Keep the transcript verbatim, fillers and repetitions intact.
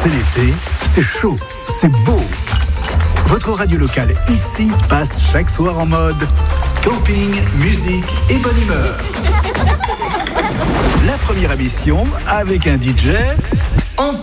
C'est l'été, c'est chaud, c'est beau. Votre radio locale ici passe chaque soir en mode camping, musique et bonne humeur. La première émission avec un D J